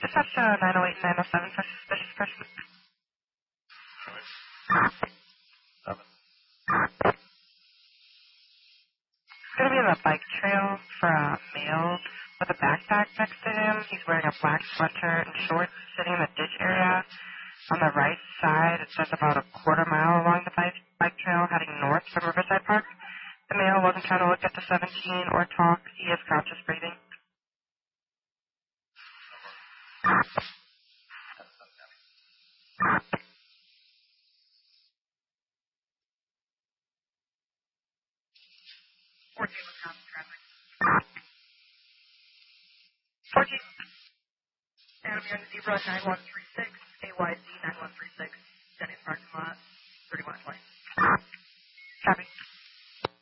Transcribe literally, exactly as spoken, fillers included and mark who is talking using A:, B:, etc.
A: Dispatch uh, nine oh eight nine oh seven for suspicious person.
B: Seven.
A: He's going to be on a bike trail for a male with a backpack next to him. He's wearing a black sweatshirt and shorts, sitting in the ditch area. On the right side, it says about a quarter mile along the bike, bike trail heading north from Riverside Park. The male wasn't trying to look at the seventeen or talk. He is conscious breathing. fourteen was common traffic. fourteen. Adam, you're on zebra nine one three six, A Y Z nine one three six, Denny's parking lot.